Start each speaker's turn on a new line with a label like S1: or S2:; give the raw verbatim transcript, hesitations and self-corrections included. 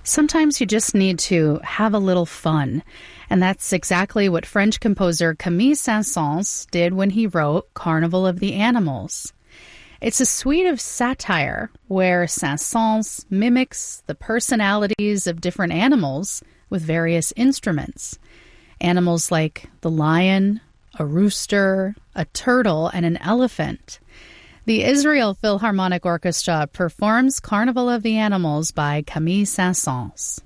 S1: Sometimes you just need to have a little fun. And that's exactly what French composer Camille Saint-Saëns did when he wrote Carnival of the Animals. It's a suite of satire where Saint-Saëns mimics the personalities of different animals with various instruments. Animals like the lion, a rooster, a turtle, and an elephant. The Israel Philharmonic Orchestra performs Carnival of the Animals by Camille Saint-Saëns.